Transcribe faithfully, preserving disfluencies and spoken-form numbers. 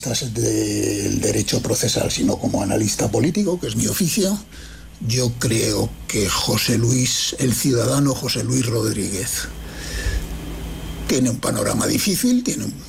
del derecho procesal, sino como analista político, que es mi oficio. Yo creo que José Luis, el ciudadano José Luis Rodríguez, tiene un panorama difícil, tiene un